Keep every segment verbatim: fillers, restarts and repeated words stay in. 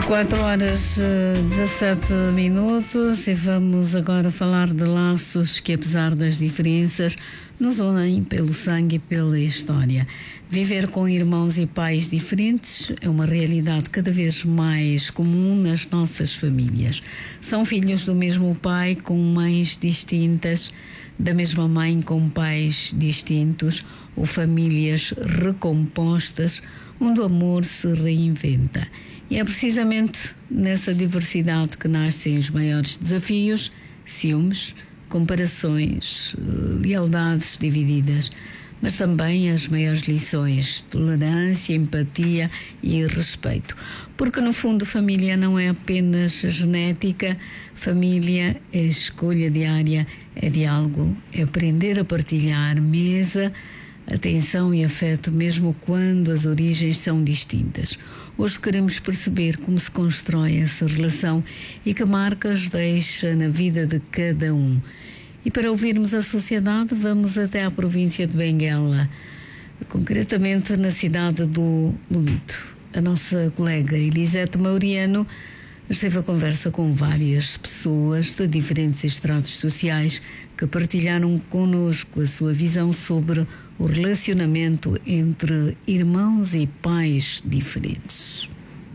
quatro horas e dezassete minutos e vamos agora falar de laços que, apesar das diferenças, nos unem pelo sangue e pela história. Viver com irmãos e pais diferentes é uma realidade cada vez mais comum nas nossas famílias. São filhos do mesmo pai com mães distintas, da mesma mãe com pais distintos, ou famílias recompostas onde o amor se reinventa. E é precisamente nessa diversidade que nascem os maiores desafios: ciúmes, comparações, lealdades divididas, mas também as maiores lições: tolerância, empatia e respeito. Porque no fundo família não é apenas genética, família é escolha diária, é diálogo, é aprender a partilhar mesa, atenção e afeto, mesmo quando as origens são distintas. Hoje queremos perceber como se constrói essa relação e que marcas deixa na vida de cada um. E para ouvirmos a sociedade, vamos até à província de Benguela, concretamente na cidade do Lomito. A nossa colega Elisete Mauriano esteve à conversa com várias pessoas de diferentes estratos sociais que partilharam connosco a sua visão sobre o relacionamento entre irmãos e pais diferentes.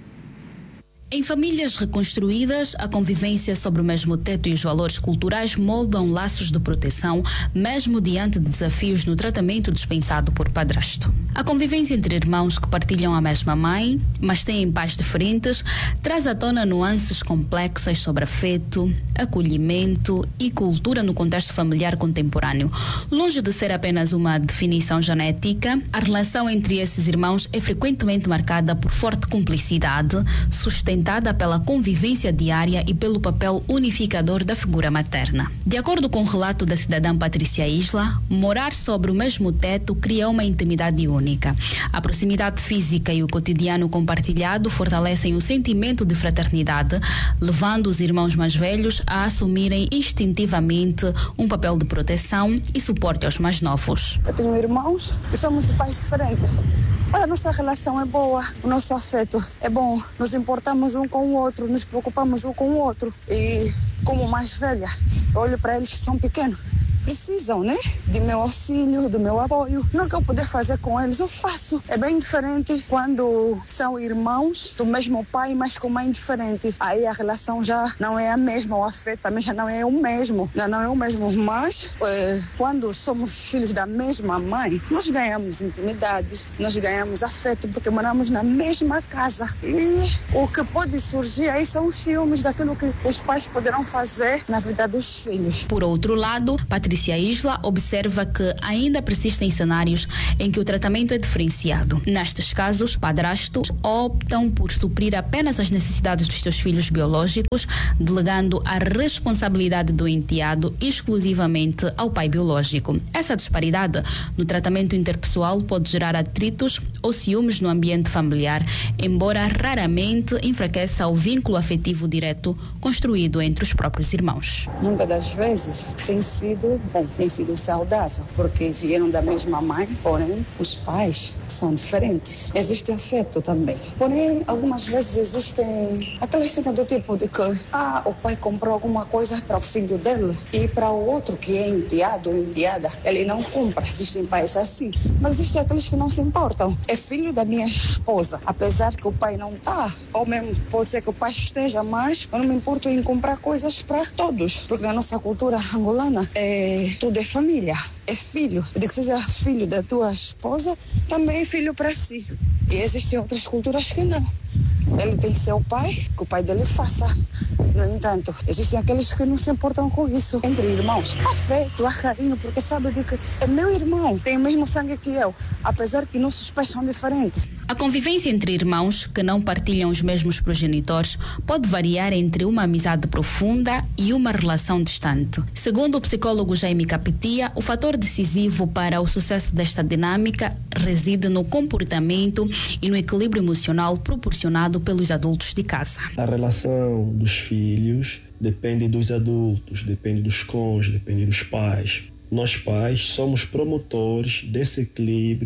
Em famílias reconstruídas, a convivência sobre o mesmo teto e os valores culturais moldam laços de proteção, mesmo diante de desafios no tratamento dispensado por padrasto. A convivência entre irmãos que partilham a mesma mãe, mas têm pais diferentes, traz à tona nuances complexas sobre afeto, acolhimento e cultura no contexto familiar contemporâneo. Longe de ser apenas uma definição genética, a relação entre esses irmãos é frequentemente marcada por forte cumplicidade, sustentada pela convivência diária e pelo papel unificador da figura materna. De acordo com o relato da cidadã Patrícia Isla, morar sobre o mesmo teto cria uma intimidade única. A proximidade física e o cotidiano compartilhado fortalecem o sentimento de fraternidade, levando os irmãos mais velhos a assumirem instintivamente um papel de proteção e suporte aos mais novos. Eu tenho irmãos e somos de pais diferentes. A nossa relação é boa, o nosso afeto é bom, nos importamos um com o outro, nos preocupamos um com o outro. E como mais velha, eu olho para eles que são pequenos. Precisam, né? De meu auxílio, do meu apoio. Não que eu puder fazer com eles, eu faço. É bem diferente quando são irmãos do mesmo pai, mas com mãe diferente. Aí a relação já não é a mesma, o afeto também já não é o mesmo. Já não é o mesmo, mas é, quando somos filhos da mesma mãe, nós ganhamos intimidade, nós ganhamos afeto, porque moramos na mesma casa. E o que pode surgir aí são os ciúmes daquilo que os pais poderão fazer na vida dos filhos. Por outro lado, Patrícia Isla observa que ainda persistem cenários em que o tratamento é diferenciado. Nestes casos, padrastos optam por suprir apenas as necessidades dos seus filhos biológicos, delegando a responsabilidade do enteado exclusivamente ao pai biológico. Essa disparidade no tratamento interpessoal pode gerar atritos ou ciúmes no ambiente familiar, embora raramente enfraqueça o vínculo afetivo direto construído entre os próprios irmãos. Muitas das vezes tem sido bom, tem sido saudável, porque vieram da mesma mãe, porém os pais são diferentes. Existe afeto também. Porém, algumas vezes existem aquelas cenas do tipo de que ah, o pai comprou alguma coisa para o filho dele e para o outro que é enteado ou enteada, ele não compra. Existem pais assim. Mas existem aqueles que não se importam. É filho da minha esposa, apesar que o pai não está, ou mesmo pode ser que o pai esteja, mas eu não me importo em comprar coisas para todos, porque na nossa cultura angolana é tudo é família, é filho. De que seja filho da tua esposa, também é filho para si. E existem outras culturas que não. Ele tem seu pai, que o pai dele faça. No entanto, existem aqueles que não se importam com isso. Entre irmãos, afeto, há carinho, porque sabe de que é meu irmão, tem o mesmo sangue que eu, apesar que nossos pais são diferentes. A convivência entre irmãos que não partilham os mesmos progenitores pode variar entre uma amizade profunda e uma relação distante. Segundo o psicólogo Jaime Capetia, o fator decisivo para o sucesso desta dinâmica reside no comportamento e no equilíbrio emocional proporcionado pelos adultos de casa. A relação dos filhos depende dos adultos, depende dos cônjuges, depende dos pais. Nós pais somos promotores desse equilíbrio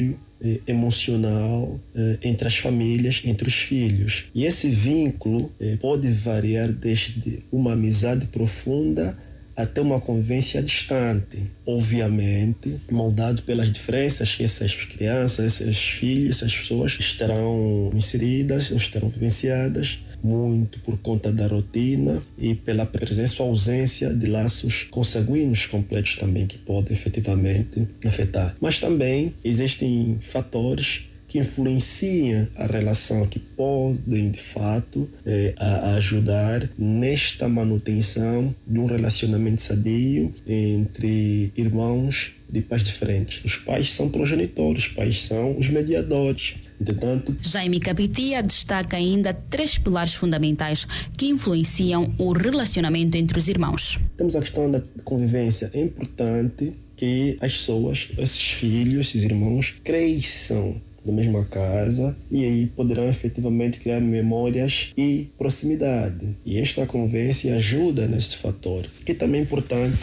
eh, emocional eh, entre as famílias, entre os filhos. E esse vínculo eh, pode variar desde uma amizade profunda até uma convivência distante, obviamente moldado pelas diferenças que essas crianças, esses filhos, essas pessoas estarão inseridas, estarão vivenciadas, muito por conta da rotina e pela presença ou ausência de laços consanguíneos completos também que podem efetivamente afetar. Mas também existem fatores que influenciam a relação, que podem, de fato, eh, a ajudar nesta manutenção de um relacionamento sadio entre irmãos de pais diferentes. Os pais são progenitores, os pais são os mediadores. Entretanto, Jaime Capitia destaca ainda três pilares fundamentais que influenciam o relacionamento entre os irmãos. Temos a questão da convivência. É importante que as pessoas, esses filhos, esses irmãos, cresçam na mesma casa e aí poderão efetivamente criar memórias e proximidade. E esta convivência ajuda neste fator, que também é importante.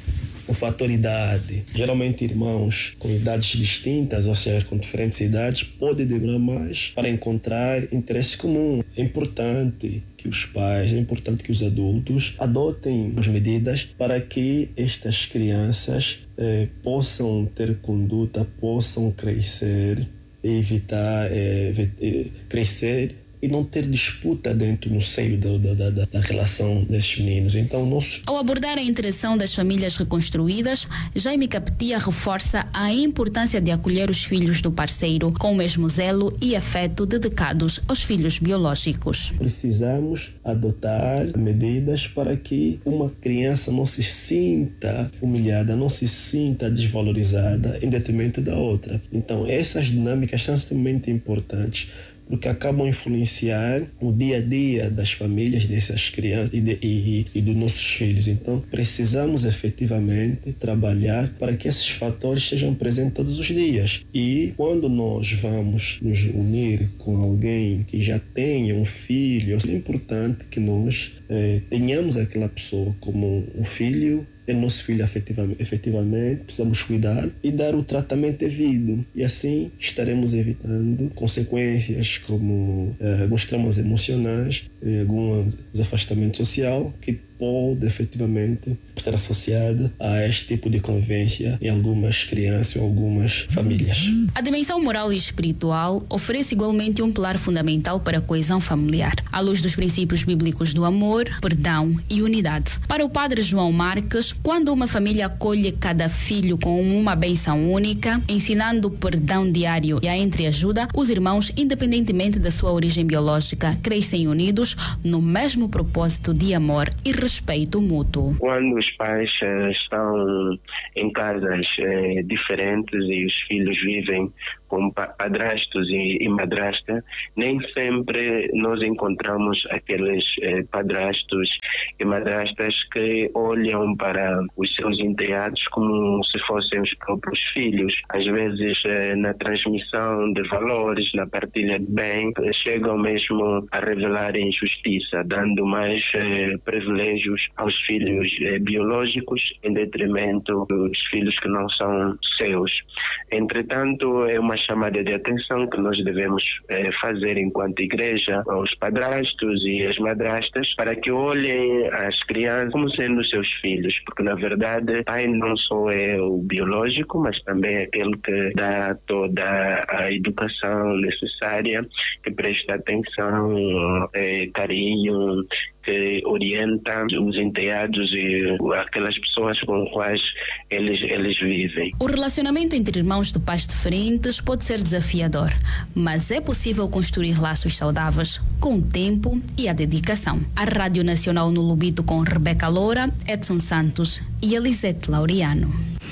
O fator idade. Geralmente irmãos com idades distintas, ou seja, com diferentes idades, podem demorar mais para encontrar interesses comuns. É importante que os pais, é importante que os adultos adotem as medidas para que estas crianças eh, possam ter conduta, possam crescer, evitar eh, eh, crescer e não ter disputa dentro, no seio da, da, da, da relação desses meninos. Então, nós... Ao abordar a interação das famílias reconstruídas, Jaime Capitia reforça a importância de acolher os filhos do parceiro com o mesmo zelo e afeto dedicados aos filhos biológicos. Precisamos adotar medidas para que uma criança não se sinta humilhada, não se sinta desvalorizada em detrimento da outra. Então, essas dinâmicas são extremamente importantes, porque acabam a influenciar o dia a dia das famílias dessas crianças e, de, e, e dos nossos filhos. Então, precisamos efetivamente trabalhar para que esses fatores estejam presentes todos os dias. E quando nós vamos nos unir com alguém que já tenha um filho, é importante que nós eh, tenhamos aquela pessoa como um filho. É nosso filho efetivamente, efetivamente, precisamos cuidar e dar o tratamento devido. E assim estaremos evitando consequências como eh, alguns traumas emocionais, eh, alguns afastamentos social que pode efetivamente estar associado a este tipo de convivência em algumas crianças ou algumas famílias. A dimensão moral e espiritual oferece igualmente um pilar fundamental para a coesão familiar, à luz dos princípios bíblicos do amor, perdão e unidade. Para o padre João Marques, quando uma família acolhe cada filho com uma bênção única, ensinando o perdão diário e a entreajuda, os irmãos, independentemente da sua origem biológica, crescem unidos no mesmo propósito de amor e respeito mútuo. Quando os pais eh, estão em casas eh, diferentes e os filhos vivem com padrastos e, e madrasta, nem sempre nós encontramos aqueles eh, padrastos e madrastas que olham para os seus enteados como se fossem os próprios filhos. Às vezes, eh, na transmissão de valores, na partilha de bem, eh, chegam mesmo a revelar injustiça, dando mais eh, privilégios aos filhos eh, biológicos em detrimento dos filhos que não são seus. Entretanto, é uma chamada de atenção que nós devemos eh, fazer enquanto igreja aos padrastos e às madrastas para que olhem as crianças como sendo seus filhos, porque na verdade pai não só é o biológico, mas também é aquele que dá toda a educação necessária, que presta atenção, eh, carinho, que orienta os enteados e aquelas pessoas com as quais eles, eles vivem. O relacionamento entre irmãos de pais diferentes pode ser desafiador, mas é possível construir laços saudáveis com o tempo e a dedicação. A Rádio Nacional no Lubito com Rebeca Loura, Edson Santos e Elisete Laureano.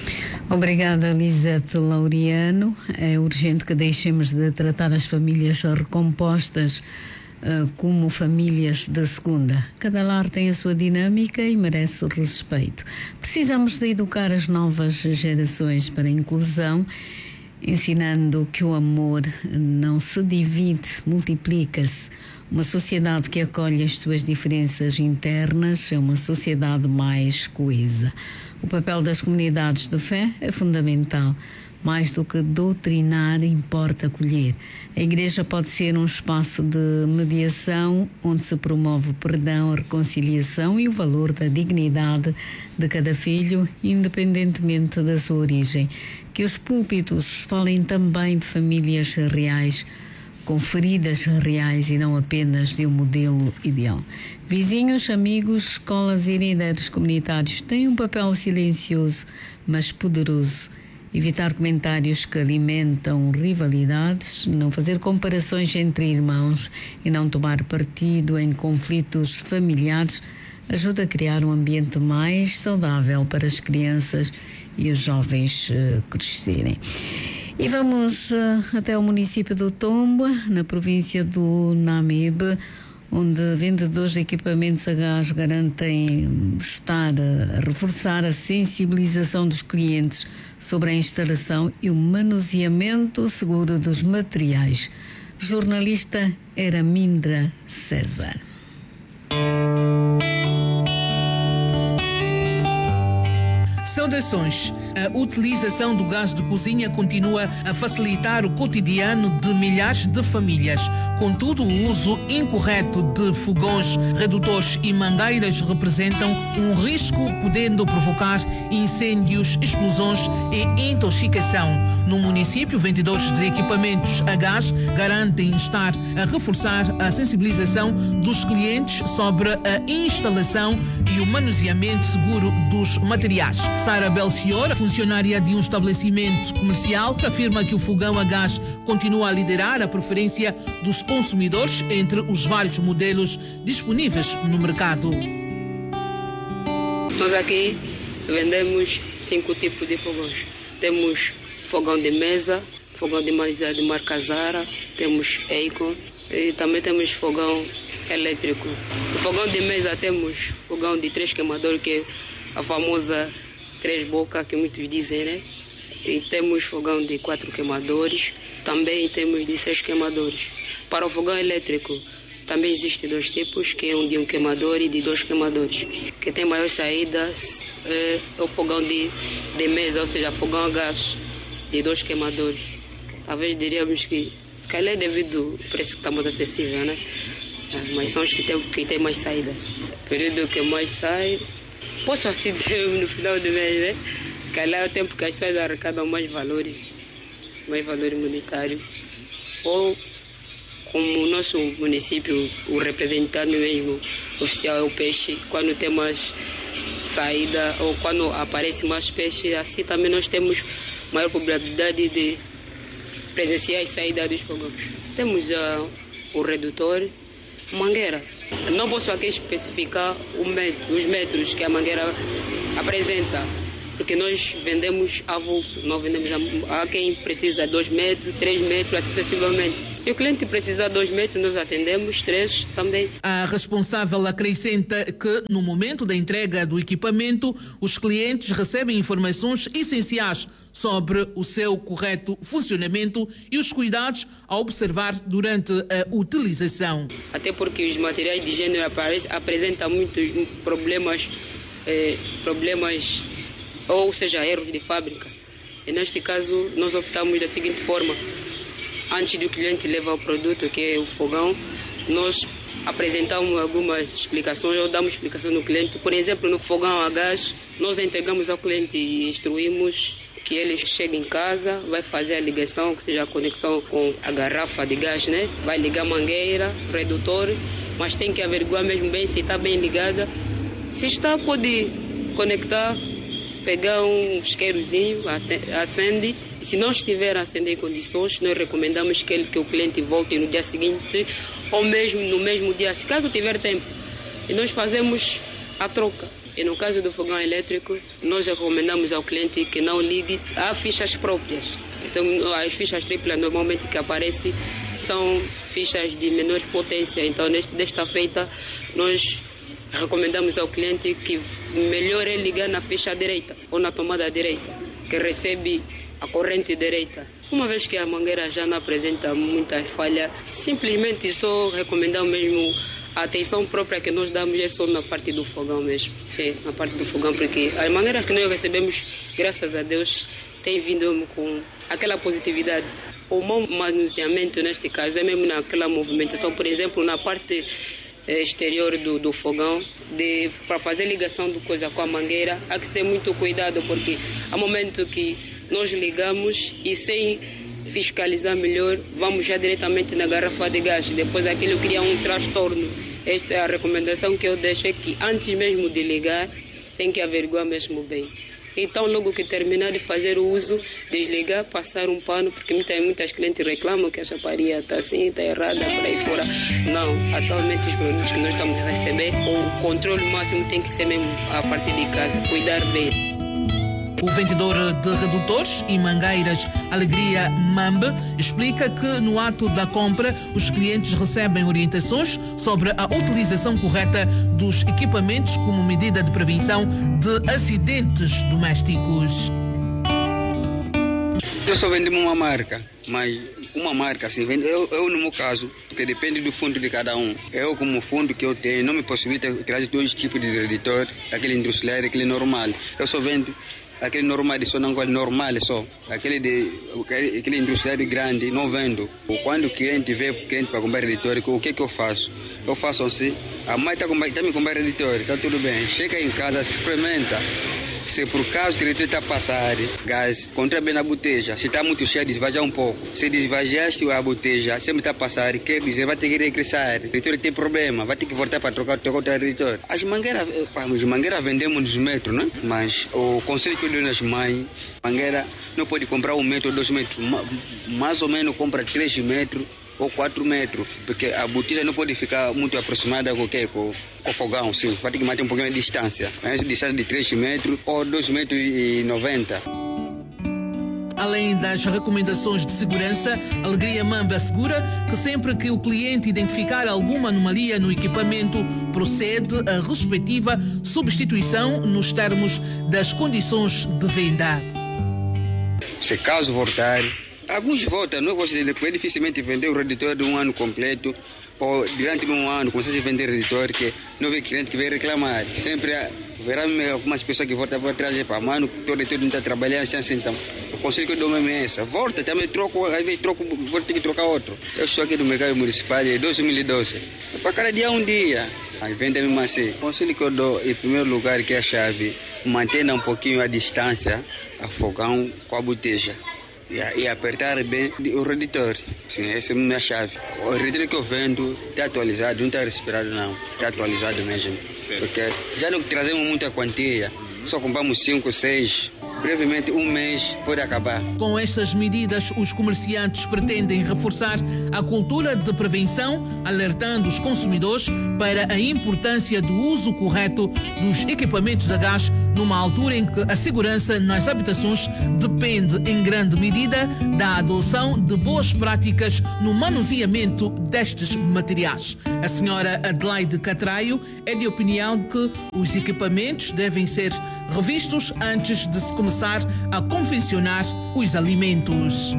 Obrigada, Elisete Laureano. É urgente que deixemos de tratar as famílias recompostas como famílias da segunda. Cada lar tem a sua dinâmica e merece respeito. Precisamos de educar as novas gerações para a inclusão, ensinando que o amor não se divide, multiplica-se. Uma sociedade que acolhe as suas diferenças internas é uma sociedade mais coesa. O papel das comunidades de fé é fundamental. Mais do que doutrinar, importa acolher. A igreja pode ser um espaço de mediação onde se promove o perdão, a reconciliação e o valor da dignidade de cada filho, independentemente da sua origem. Que os púlpitos falem também de famílias reais, com feridas reais e não apenas de um modelo ideal. Vizinhos, amigos, escolas e líderes comunitários têm um papel silencioso, mas poderoso. Evitar comentários que alimentam rivalidades, não fazer comparações entre irmãos e não tomar partido em conflitos familiares ajuda a criar um ambiente mais saudável para as crianças e os jovens uh, crescerem. E vamos uh, até o município do Tombo, na província do Namibe, onde vendedores de equipamentos a gás garantem estar a reforçar a sensibilização dos clientes sobre a instalação e o manuseamento seguro dos materiais. Jornalista Eramindra César. Saudações. A utilização do gás de cozinha continua a facilitar o cotidiano de milhares de famílias. Contudo, o uso incorreto de fogões, redutores e mangueiras representam um risco, podendo provocar incêndios, explosões e intoxicação. No município, vendedores de equipamentos a gás garantem estar a reforçar a sensibilização dos clientes sobre a instalação e o manuseamento seguro dos materiais. Sara Belchior, funcionária de um estabelecimento comercial, afirma que o fogão a gás continua a liderar a preferência dos consumidores entre os vários modelos disponíveis no mercado. Nós aqui vendemos cinco tipos de fogões. Temos fogão de mesa, fogão de mesa de marca Zara, temos Eicon e também temos fogão elétrico. No fogão de mesa temos fogão de três queimadores, que é a famosa três bocas, que muitos dizem, né? E temos fogão de quatro queimadores, também temos de seis queimadores. Para o fogão elétrico, também existem dois tipos, que é um de um queimador e de dois queimadores. Que tem maior saída é o fogão de, de mesa, ou seja, fogão a gás de dois queimadores. Talvez diríamos que, se calhar é devido ao preço que está muito acessível, né? Mas são os que têm, que têm mais saída. O período que mais sai, posso assim dizer, no final do mês, né? Se calhar é o tempo que as pessoas arrecadam mais valores, mais valores monetários. Ou, como o nosso município, o representante mesmo oficial é o peixe, quando tem mais saída ou quando aparece mais peixe, assim também nós temos maior probabilidade de presenciar a saída dos fogões. Temos uh, o redutor, mangueira. Não posso aqui especificar o metro, os metros que a mangueira apresenta, porque nós vendemos avulso, não vendemos a, a quem precisa dois metros, três metros, acessivamente. Se o cliente precisar de dois metros, nós atendemos três também. A responsável acrescenta que, no momento da entrega do equipamento, os clientes recebem informações essenciais sobre o seu correto funcionamento e os cuidados a observar durante a utilização. Até porque os materiais de gênero apresentam muitos problemas, eh, problemas, ou seja, erros de fábrica. E neste caso, nós optamos da seguinte forma: antes do cliente levar o produto, que é o fogão, nós apresentamos algumas explicações ou damos explicação no cliente. Por exemplo, no fogão a gás, nós entregamos ao cliente e instruímos que ele chega em casa, vai fazer a ligação, que seja a conexão com a garrafa de gás, né? Vai ligar a mangueira, redutor, mas tem que averiguar mesmo bem se está bem ligada. Se está, pode conectar, pegar um isqueirozinho, acende. Se não estiver a acender em condições, nós recomendamos que, ele, que o cliente volte no dia seguinte ou mesmo no mesmo dia, se caso tiver tempo. E nós fazemos a troca. E no caso do fogão elétrico, nós recomendamos ao cliente que não ligue a fichas próprias. Então, as fichas triplas normalmente que aparecem são fichas de menor potência. Então, neste, desta feita, nós recomendamos ao cliente que melhor é ligar na ficha direita ou na tomada direita, que recebe a corrente direita. Uma vez que a mangueira já não apresenta muita falha, simplesmente só recomendamos mesmo a atenção própria que nós damos é só na parte do fogão mesmo. Sim, na parte do fogão, porque as maneiras que nós recebemos, graças a Deus, tem vindo com aquela positividade. O mau manuseamento, neste caso, é mesmo naquela movimentação, por exemplo, na parte exterior do, do fogão, para fazer ligação do coisa com a mangueira, há que se ter muito cuidado, porque há momento que nós ligamos e sem fiscalizar melhor, vamos já diretamente na garrafa de gás, depois aquilo cria um transtorno. Esta é a recomendação que eu deixo, é que antes mesmo de ligar, tem que averiguar mesmo bem. Então, logo que terminar de fazer o uso, desligar, passar um pano, porque muitas, muitas clientes reclamam que a chaparia está assim, está errada, por aí fora. Não, atualmente os produtos que nós estamos a receber, o controle máximo tem que ser mesmo a partir de casa, cuidar bem. O vendedor de redutores e mangueiras Alegria Mambe explica que no ato da compra os clientes recebem orientações sobre a utilização correta dos equipamentos como medida de prevenção de acidentes domésticos. Eu só vendo uma marca, mas uma marca assim, eu, eu no meu caso, porque depende do fundo de cada um. Eu como fundo que eu tenho, não me possibilita trazer dois tipos de redutor, aquele industrial e aquele normal. Eu só vendo aquele normal, só não vale normal só. Aquele de aquele industrial grande, não vendo. Quando o cliente vê o cliente para comprar editor, o que que eu faço? Eu faço assim, a mãe está tá me comprando editor, está tudo bem. Chega em casa, experimenta. Se por caso que ele está passar gás, contra bem na botija. Se está muito cheio, desvajar um pouco. Se desvajaste a botija, sempre está passar, quer dizer, vai ter que regressar. O editor tem problema, vai ter que voltar para trocar o outro editor. As mangueiras, as mangueiras vendemos dos metros, né? Mas o conselho que eu dou nas mães, mangueira não pode comprar um metro ou dois metros. Mais ou menos compra três metros ou quatro metros, porque a botija não pode ficar muito aproximada com o quê? Com, com o fogão, sim. Vai ter que manter um pouquinho de distância. Né? Distância de três metros ou dois metros e noventa. Além das recomendações de segurança, Alegria Mambe assegura que sempre que o cliente identificar alguma anomalia no equipamento, procede a respectiva substituição nos termos das condições de venda. Se caso voltar, alguns voltam, não gosto de depois, dificilmente vender o redutor de um ano completo, ou durante um ano começar a vender redutor, que não vê cliente que vai reclamar. Sempre haverá algumas pessoas que voltam para trás, para mano, o redutor não está trabalhando assim, assim, então. O conselho que eu dou mesmo é essa. Volta, também troco, às vezes troco, vou ter que trocar outro. Eu estou aqui no mercado municipal de dois mil e doze. Para cada dia um dia. Aí vende mesmo assim. O conselho que eu dou, em primeiro lugar, que é a chave, mantenha um pouquinho a distância, a fogão com a botija. E apertar bem o redutor. Sim, essa é a minha chave. O redutor que eu vendo está atualizado, não está respirado não. Está atualizado mesmo. Porque já não trazemos muita quantia. Só compramos cinco, seis. Brevemente, um mês pode acabar. Com estas medidas, os comerciantes pretendem reforçar a cultura de prevenção, alertando os consumidores para a importância do uso correto dos equipamentos a gás, numa altura em que a segurança nas habitações depende em grande medida da adoção de boas práticas no manuseamento destes materiais. A senhora Adelaide Catraio é de opinião que os equipamentos devem ser revistos antes de se começar a confeccionar os alimentos.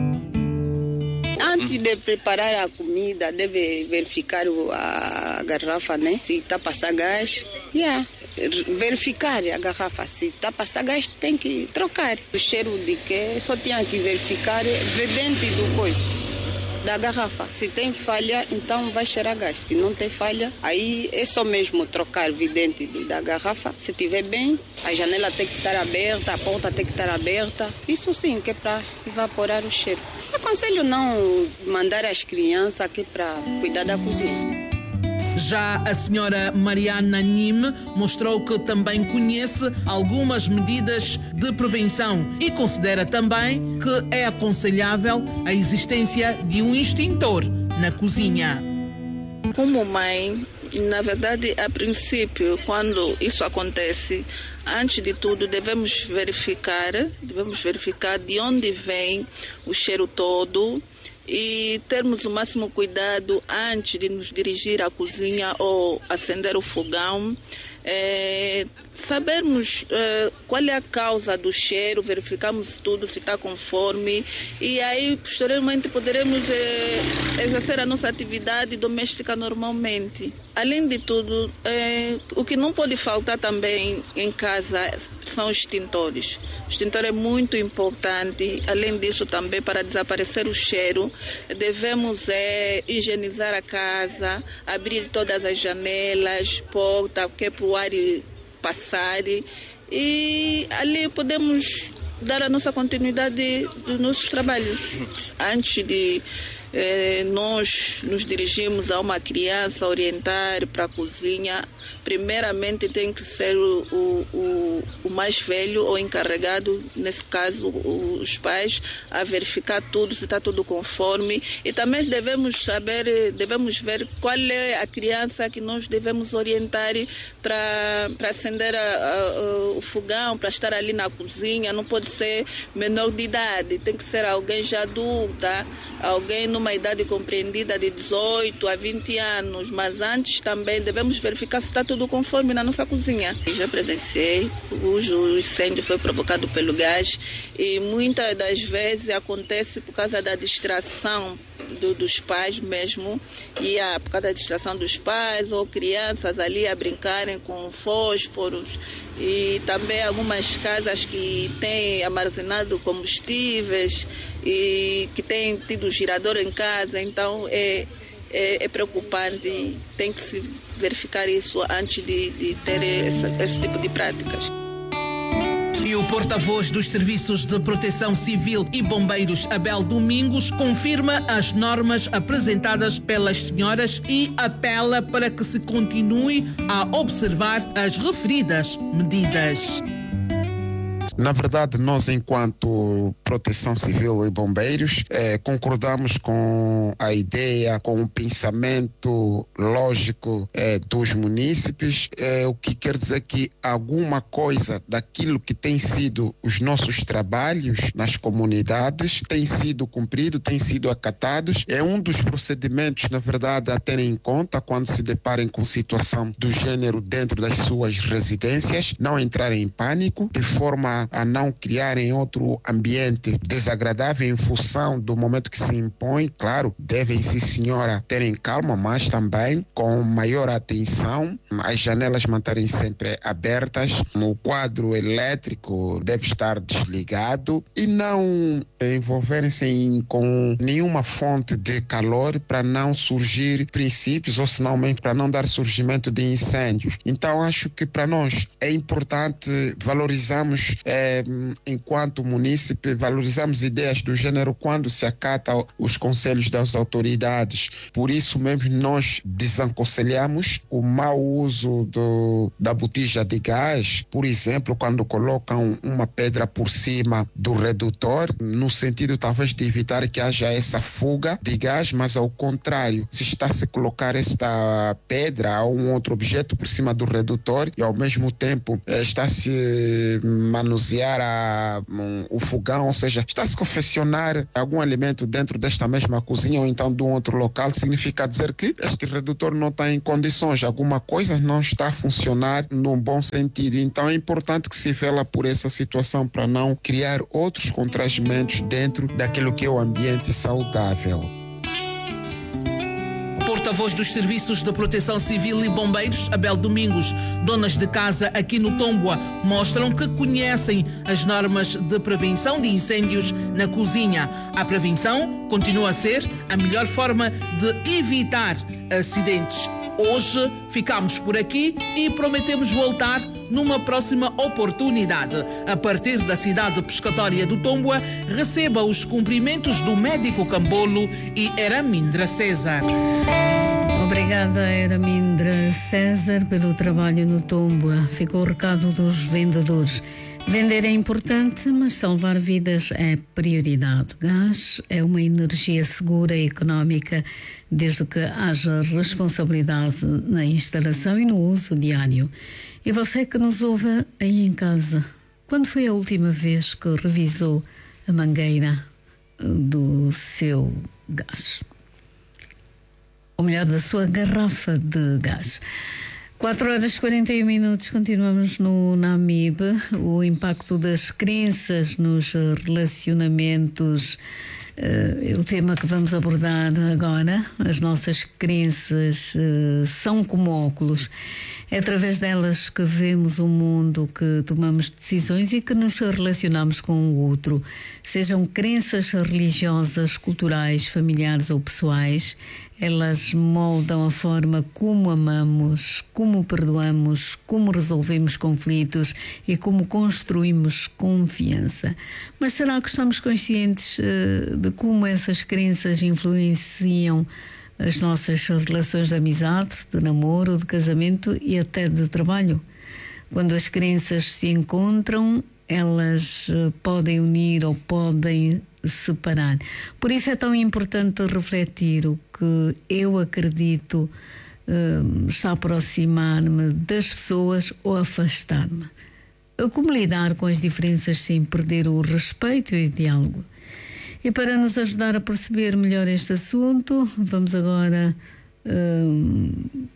Antes de preparar a comida, deve verificar a garrafa, né? Se está passando gás, yeah. Verificar a garrafa. Se está passando gás, tem que trocar. O cheiro de que só tinha que verificar dentro do coisa, da garrafa. Se tem falha, então vai cheirar gás. Se não tem falha, aí é só mesmo trocar vidente da garrafa. Se tiver bem, a janela tem que estar aberta, a porta tem que estar aberta. Isso sim, que é para evaporar o cheiro. Aconselho não mandar as crianças aqui para cuidar da cozinha. Já a senhora Mariana Nime mostrou que também conhece algumas medidas de prevenção e considera também que é aconselhável a existência de um extintor na cozinha. Como mãe, na verdade, a princípio, quando isso acontece, antes de tudo, devemos verificar, devemos verificar de onde vem o cheiro todo e termos o máximo cuidado antes de nos dirigir à cozinha ou acender o fogão, é, sabermos é, qual é a causa do cheiro, verificamos tudo se está conforme e aí posteriormente poderemos é, exercer a nossa atividade doméstica normalmente. Além de tudo, é, o que não pode faltar também em casa são os extintores. O extintor é muito importante. Além disso, também para desaparecer o cheiro, devemos é, higienizar a casa, abrir todas as janelas, porta, que é para o ar passar e ali podemos dar a nossa continuidade dos nossos trabalhos. Antes de eh, nós nos dirigirmos a uma criança, orientar para a cozinha, primeiramente tem que ser o, o, o mais velho ou encarregado, nesse caso os pais, a verificar tudo, se está tudo conforme. E também devemos saber, devemos ver qual é a criança que nós devemos orientar para acender a, a, o fogão, para estar ali na cozinha. Não pode ser menor de idade, tem que ser alguém já adulta, alguém numa idade compreendida de dezoito a vinte anos, mas antes também devemos verificar se está tudo conforme na nossa cozinha. Eu já presenciei, cujo incêndio foi provocado pelo gás e muitas das vezes acontece por causa da distração do, dos pais mesmo, e a, por causa da distração dos pais ou crianças ali a brincarem com fósforos. E também algumas casas que têm armazenado combustíveis e que têm tido girador em casa, então é, é, é preocupante, tem que se verificar isso antes de, de ter esse, esse tipo de práticas. E o porta-voz dos Serviços de Proteção Civil e Bombeiros, Abel Domingos, confirma as normas apresentadas pelas senhoras e apela para que se continue a observar as referidas medidas. Na verdade, nós, enquanto Proteção Civil e Bombeiros, eh, concordamos com a ideia, com o pensamento lógico eh, dos munícipes, eh, o que quer dizer que alguma coisa daquilo que tem sido os nossos trabalhos nas comunidades tem sido cumprido, tem sido acatados. É um dos procedimentos, na verdade, a terem em conta quando se deparem com situação do gênero dentro das suas residências, não entrarem em pânico, de forma a não criarem outro ambiente desagradável em função do momento que se impõe. Claro, devem, sim senhora, terem calma, mas também com maior atenção, as janelas manterem sempre abertas, o quadro elétrico deve estar desligado e não envolverem-se com nenhuma fonte de calor para não surgir princípios ou senão para não dar surgimento de incêndios. Então acho que para nós é importante valorizarmos É, enquanto munícipe, valorizamos ideias do gênero quando se acata os conselhos das autoridades. Por isso mesmo nós desaconselhamos o mau uso do, da botija de gás, por exemplo, quando colocam uma pedra por cima do redutor, no sentido talvez de evitar que haja essa fuga de gás, mas ao contrário, se está a se colocar esta pedra ou um outro objeto por cima do redutor e ao mesmo tempo está a se manusear A, um, o fogão, ou seja, está a se confeccionar algum alimento dentro desta mesma cozinha ou então de um outro local, significa dizer que este redutor não está em condições, alguma coisa não está a funcionar num bom sentido. Então é importante que se vela por essa situação para não criar outros constrangimentos dentro daquilo que é o ambiente saudável. Porta-voz dos Serviços de Proteção Civil e Bombeiros, Abel Domingos, donas de casa aqui no Tomboa, mostram que conhecem as normas de prevenção de incêndios na cozinha. A prevenção continua a ser a melhor forma de evitar acidentes. Hoje ficamos por aqui e prometemos voltar numa próxima oportunidade. A partir da cidade pescatória do Tomboa, receba os cumprimentos do médico Cambolo e Eramindra César. Obrigada, Eramindra César, pelo trabalho no Tomboa. Ficou o recado dos vendedores. Vender é importante, mas salvar vidas é prioridade. Gás é uma energia segura e económica, desde que haja responsabilidade na instalação e no uso diário. E você que nos ouve aí em casa, quando foi a última vez que revisou a mangueira do seu gás? Ou melhor, da sua garrafa de gás? quatro horas e quarenta e um minutos, continuamos no NAMIB. O impacto das crenças nos relacionamentos é uh, o tema que vamos abordar agora. As nossas crenças uh, são como óculos. É através delas que vemos o mundo, que tomamos decisões e que nos relacionamos com o outro. Sejam crenças religiosas, culturais, familiares ou pessoais, elas moldam a forma como amamos, como perdoamos, como resolvemos conflitos e como construímos confiança. Mas será que estamos conscientes uh, de como essas crenças influenciam as nossas relações de amizade, de namoro, de casamento e até de trabalho? Quando as crenças se encontram, elas podem unir ou podem separar. Por isso é tão importante refletir o que eu acredito uh, está a aproximar-me das pessoas ou afastar-me. Como lidar com as diferenças sem perder o respeito e o diálogo? E para nos ajudar a perceber melhor este assunto, vamos agora um,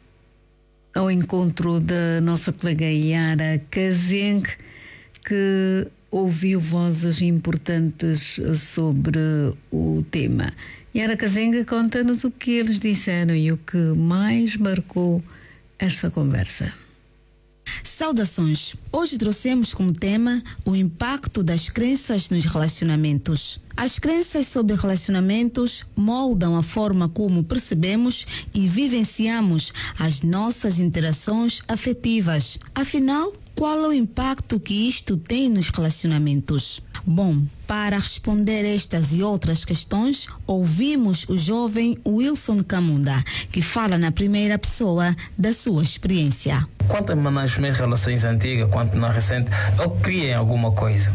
ao encontro da nossa colega Yara Kazengue, que ouviu vozes importantes sobre o tema. Yara Kazengue, conta-nos o que eles disseram e o que mais marcou esta conversa. Saudações! Hoje trouxemos como tema o impacto das crenças nos relacionamentos. As crenças sobre relacionamentos moldam a forma como percebemos e vivenciamos as nossas interações afetivas. Afinal, qual é o impacto que isto tem nos relacionamentos? Bom, para responder estas e outras questões, ouvimos o jovem Wilson Camunda, que fala na primeira pessoa da sua experiência. Quanto nas minhas relações antigas, quanto na recente, eu criei alguma coisa.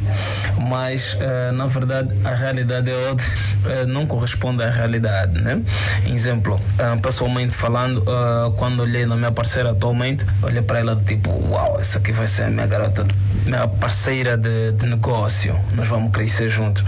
Mas, uh, na verdade, a realidade é outra, uh, não corresponde à realidade, né? Exemplo, uh, pessoalmente falando, uh, quando olhei na minha parceira atualmente, olhei para ela tipo, uau, essa aqui vai ser a minha garota, minha parceira de, de negócio, nós vamos crescer juntos.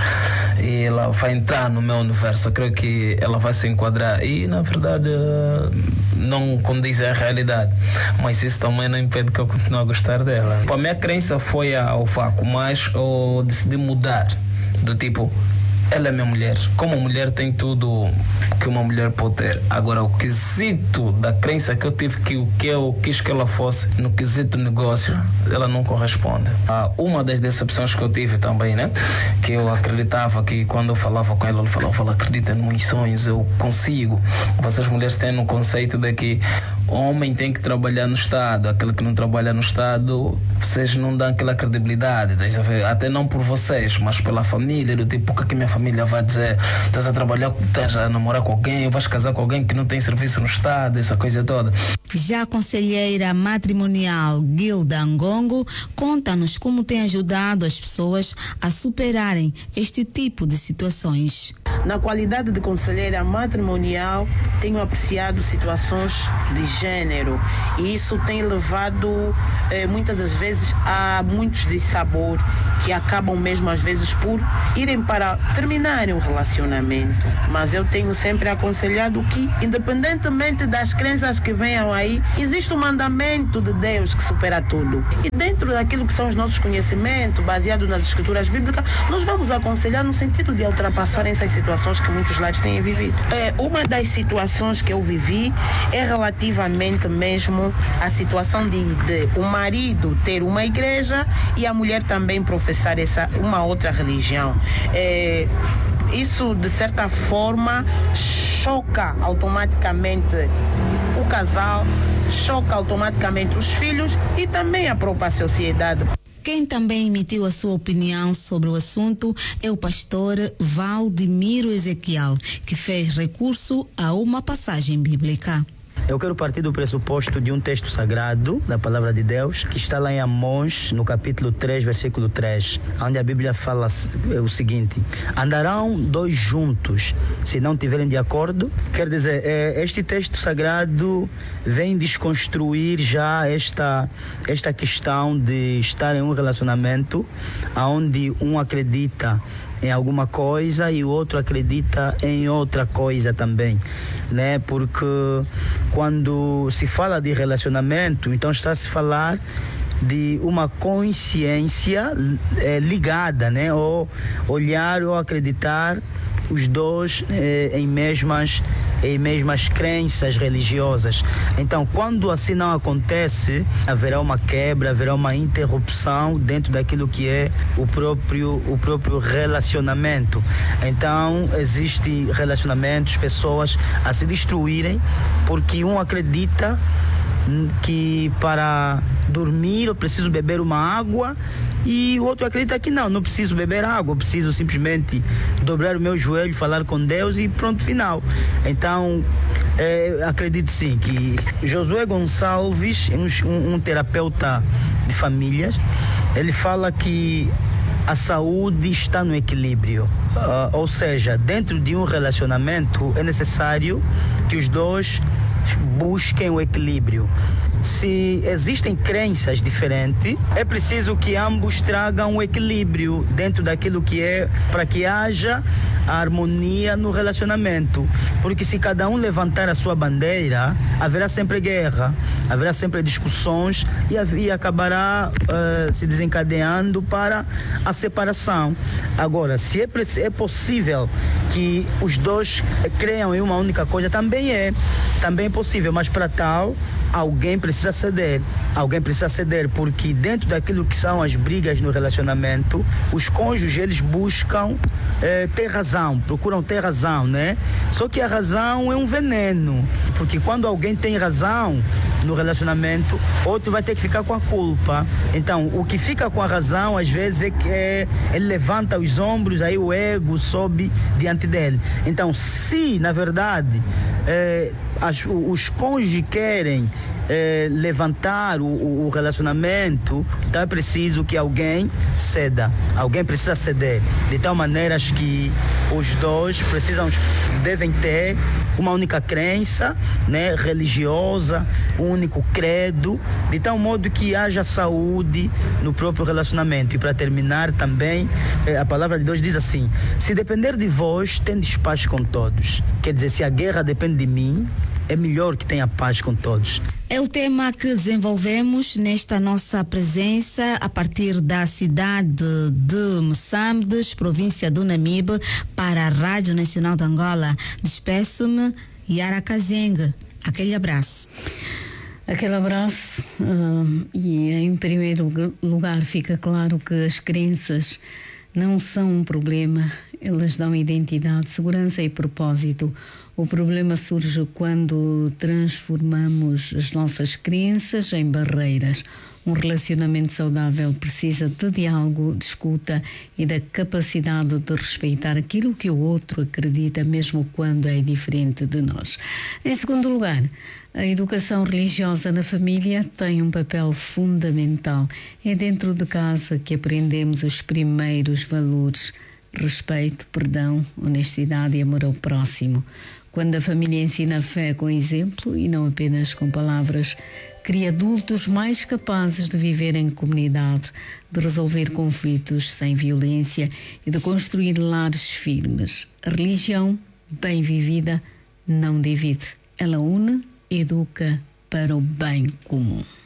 E ela vai entrar no meu universo, eu creio que ela vai se enquadrar. E, na verdade, uh, não condiz à realidade. Mas isso também não impede que eu continue a gostar dela. A minha crença foi ao vácuo, mas eu decidi mudar. Do tipo, ela é minha mulher. Como mulher tem tudo que uma mulher pode ter. Agora, o quesito da crença que eu tive, que o que eu quis que ela fosse, no quesito negócio, ela não corresponde. Ah, uma das decepções que eu tive também, né? Que eu acreditava que quando eu falava com ela, ela falava, ela acredita nos meus sonhos, eu consigo. Vocês mulheres têm no conceito de que o homem tem que trabalhar no Estado, aquele que não trabalha no Estado, vocês não dão aquela credibilidade, até não por vocês, mas pela família, do tipo, o que, é que minha família vai dizer? Estás a trabalhar, estás a namorar com alguém, ou vais casar com alguém que não tem serviço no Estado, essa coisa toda. Já a conselheira matrimonial Gilda Angongo conta-nos como tem ajudado as pessoas a superarem este tipo de situações. Na qualidade de conselheira matrimonial, tenho apreciado situações de gênero e isso tem levado eh, muitas das vezes a muitos dissabor que acabam mesmo às vezes por irem para terminarem o relacionamento. Mas eu tenho sempre aconselhado que, independentemente das crenças que venham aí, existe um mandamento de Deus que supera tudo. E dentro daquilo que são os nossos conhecimentos, baseado nas escrituras bíblicas, nós vamos aconselhar no sentido de ultrapassar essas situações que muitos lares têm vivido. É, uma das situações que eu vivi é relativamente mesmo a situação de, de o marido ter uma igreja e a mulher também professar essa, uma outra religião. É, isso, de certa forma, choca automaticamente o casal, choca automaticamente os filhos e também a própria sociedade. Quem também emitiu a sua opinião sobre o assunto é o pastor Valdemiro Ezequiel, que fez recurso a uma passagem bíblica. Eu quero partir do pressuposto de um texto sagrado da palavra de Deus, que está lá em Amós, no capítulo três, versículo três, onde a Bíblia fala o seguinte: andarão dois juntos se não tiverem de acordo. Quer dizer, este texto sagrado vem desconstruir já esta, esta questão de estar em um relacionamento onde um acredita em alguma coisa e o outro acredita em outra coisa também, né? Porque quando se fala de relacionamento, então está a se falar de uma consciência é, ligada, né? Ou olhar ou acreditar os dois é, em mesmas em mesmas crenças religiosas. Então, quando assim não acontece, haverá uma quebra, haverá uma interrupção dentro daquilo que é o próprio o próprio relacionamento. Então, existem relacionamentos, pessoas a se destruírem porque um acredita que para dormir eu preciso beber uma água e o outro acredita que não, não preciso beber água, eu preciso simplesmente dobrar o meu joelho, falar com Deus e pronto, final. Então, é, acredito sim que Josué Gonçalves, um, um terapeuta de famílias, ele fala que a saúde está no equilíbrio, uh, ou seja, dentro de um relacionamento é necessário que os dois busquem o equilíbrio. Se existem crenças diferentes, é preciso que ambos tragam o equilíbrio dentro daquilo que é, para que haja a harmonia no relacionamento. Porque se cada um levantar a sua bandeira, haverá sempre guerra, haverá sempre discussões e, e acabará uh, se desencadeando para a separação. Agora, se é, é possível que os dois creiam em uma única coisa, também é, também é possível, mas para tal, alguém precisa ceder. Alguém precisa ceder, porque dentro daquilo que são as brigas no relacionamento, os cônjuges, eles buscam eh, ter razão, procuram ter razão, né? Só que a razão é um veneno, porque quando alguém tem razão no relacionamento, outro vai ter que ficar com a culpa. Então, o que fica com a razão, às vezes, é que é, ele levanta os ombros, aí o ego sobe diante dele. Então, se, na verdade, eh, as, os cônjuges querem É, levantar o, o relacionamento, então é preciso que alguém ceda, alguém precisa ceder, de tal maneira que os dois precisam, devem ter uma única crença, né, religiosa, um único credo, de tal modo que haja saúde no próprio relacionamento. E para terminar também, a palavra de Deus diz assim: se depender de vós, tendes paz com todos. Quer dizer, se a guerra depende de mim, é melhor que tenha paz com todos. É o tema que desenvolvemos nesta nossa presença a partir da cidade de Moçambique, província do Namibe, para a Rádio Nacional de Angola. Despeço-me, Yara Kazenga. Aquele abraço. Aquele abraço uh, e em primeiro lugar fica claro que as crenças não são um problema, elas dão identidade, segurança e propósito. O problema surge quando transformamos as nossas crenças em barreiras. Um relacionamento saudável precisa de diálogo, de escuta e da capacidade de respeitar aquilo que o outro acredita, mesmo quando é diferente de nós. Em segundo lugar, a educação religiosa na família tem um papel fundamental. É dentro de casa que aprendemos os primeiros valores: respeito, perdão, honestidade e amor ao próximo. Quando a família ensina a fé com exemplo e não apenas com palavras, cria adultos mais capazes de viver em comunidade, de resolver conflitos sem violência e de construir lares firmes. A religião, bem vivida, não divide. Ela une, educa para o bem comum.